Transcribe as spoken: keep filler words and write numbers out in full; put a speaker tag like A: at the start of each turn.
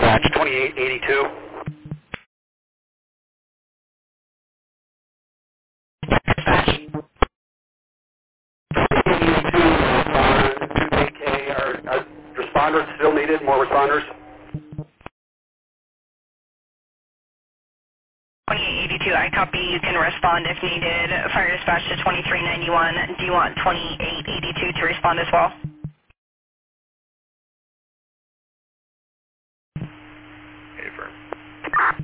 A: dispatch twenty-eight eighty-two. Dispatch two eight K. Are, are responders still needed? More responders?
B: twenty-eight eighty-two, I copy. You can respond if needed. Fire dispatch to twenty-three ninety-one. Do you want twenty-eight eighty-two to respond as well?